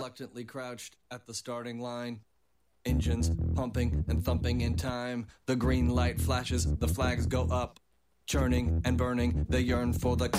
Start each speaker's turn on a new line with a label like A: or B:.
A: reluctantly crouched at the starting line. Engines pumping and thumping in time. The green light flashes, the flags go up. Churning and burning, they yearn for the